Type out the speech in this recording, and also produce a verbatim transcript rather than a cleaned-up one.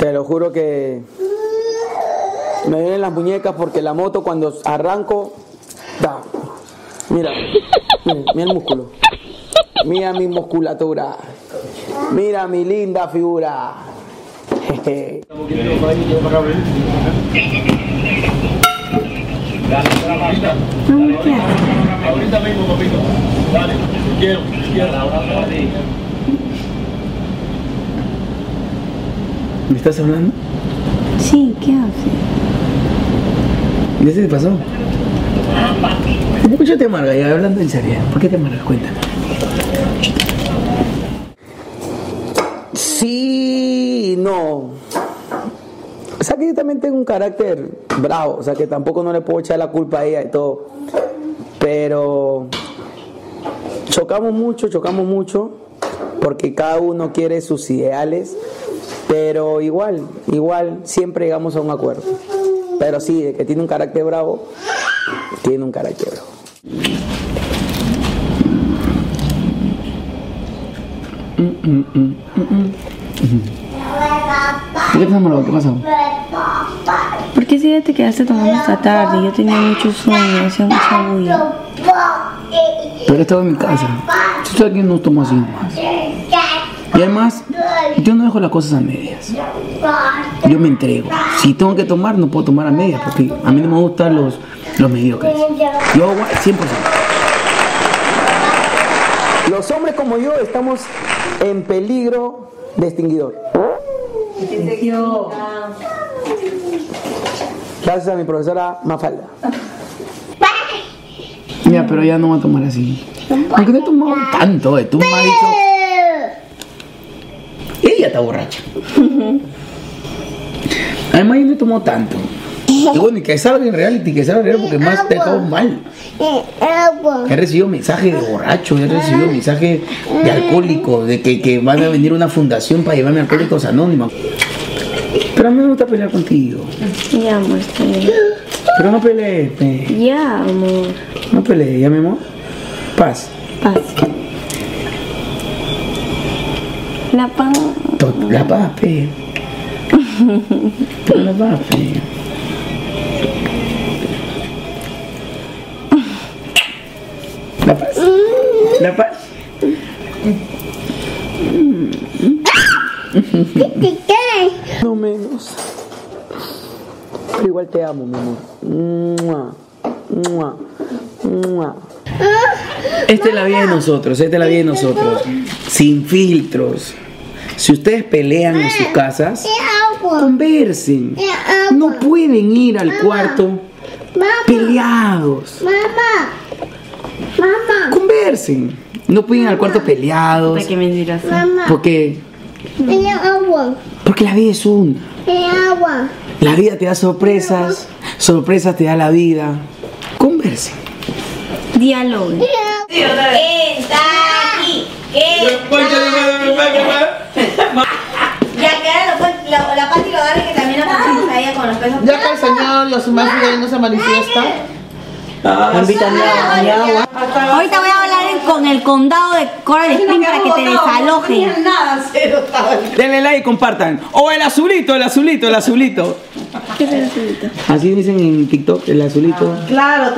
Te lo juro que me duelen las muñecas porque la moto cuando arranco, da. Mira, mira, mira el músculo. Mira mi musculatura. Mira mi linda figura. Jeje. Ahorita mismo, papito. Dale, quiero, quiero. ¿Me estás hablando? Sí, ¿qué hace? ¿Ya se te pasó? ¿Por qué te amargas? Ya hablando en serio, ¿por qué te amargas? Cuéntame. Sí, no. O sea que yo también tengo un carácter bravo, o sea que tampoco no le puedo echar la culpa a ella y todo. Pero chocamos mucho, chocamos mucho, porque cada uno quiere sus ideales, pero igual, igual siempre llegamos a un acuerdo. Pero sí, de que tiene un carácter bravo, tiene un carácter bravo. Mm, mm, mm, mm, mm. ¿Qué pasó, ¿Qué pasó? ¿Por qué si te quedaste tomando hasta tarde? Yo tenía mucho sueño, hacía mucha bulla. Pero estaba en mi casa. Tú sabes que no tomo así nomás. Y además, yo no dejo las cosas a medias. Yo me entrego. Si tengo que tomar, no puedo tomar a medias, porque a mí no me gustan los, los mediocres. Yo cien por ciento. Los hombres como yo estamos en peligro de extinguidor. Gracias a mi profesora Mafalda. Mira, pero ya no va a tomar así. Porque no he tomado tanto, eh. Tú me has dicho. Ella está borracha. Además, yo no he tomado tanto. Y bueno, y que salga en reality, que salga en reality, porque más te he dejado mal. He recibido mensajes de borracho, he recibido mensajes de alcohólicos, de que, que van a venir una fundación para llevarme a Alcohólicos Anónimos. Pero a mí me gusta pelear contigo. Ya, amor, está bien. Pero no pelees, pe. Ya, amor. No pelees, ¿ya, mi amor? Paz. Paz. La paz. La paz, pe. Pero la paz, pe. La paz. La paz. No menos. Pero igual te amo, mi amor. Mua, mua, mua. Esta es la vida de nosotros, esta es la vida de nosotros. Sin filtros. Si ustedes pelean en sus casas, conversen. No pueden ir al cuarto peleados. Conversen. No pueden ir al cuarto peleados. ¿Para qué mentirosa? Porque Porque la vida es una. La vida te da sorpresas, sorpresas te da la vida. Conversen. Diálogo. ¿Qué está aquí? ¿Qué está aquí? Ya queda la, la Pati lo agarre que también la pusimos a ella con los pesos. Ya que el Señor, los más fieles no se manifiesta. Ah, invitan a agua. Ahorita voy a hablar en- con el condado de Coral Spring para que te desalojen. Nada, cero estaba. Denle like y compartan. O el azulito, el azulito, el azulito. ¿Qué es el azulito? Así dicen en TikTok, el azulito. Claro.